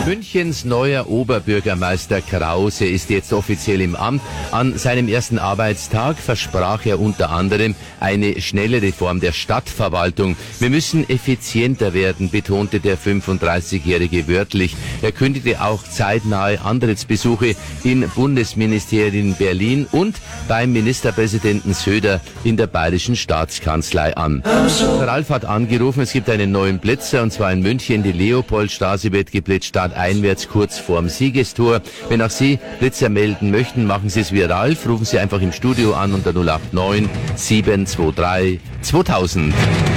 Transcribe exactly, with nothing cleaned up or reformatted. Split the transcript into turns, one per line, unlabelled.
Münchens neuer Oberbürgermeister Krause ist jetzt offiziell im Amt. An seinem ersten Arbeitstag versprach er unter anderem eine schnelle Reform der Stadtverwaltung. Wir müssen effizienter werden, betonte der fünfunddreißigjährige wörtlich. Er kündigte auch zeitnahe Antrittsbesuche in Bundesministerien in Berlin und beim Ministerpräsidenten Söder in der Bayerischen Staatskanzlei an. Ralf hat angerufen, es gibt einen neuen Blitzer, und zwar in München. Die Leopoldstraße wird geblitzt, einwärts kurz vorm Siegestor. Wenn auch Sie Blitzer melden möchten, machen Sie es wie Ralf. Rufen Sie einfach im Studio an unter null acht neun sieben zwei drei zweitausend.